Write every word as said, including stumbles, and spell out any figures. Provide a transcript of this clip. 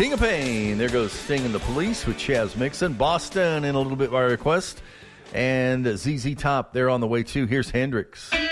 King of Pain. There goes Sting and the Police with Chaz Mixon. Boston in a little bit by request. And Z Z Top, they're on the way too. Here's Hendrix.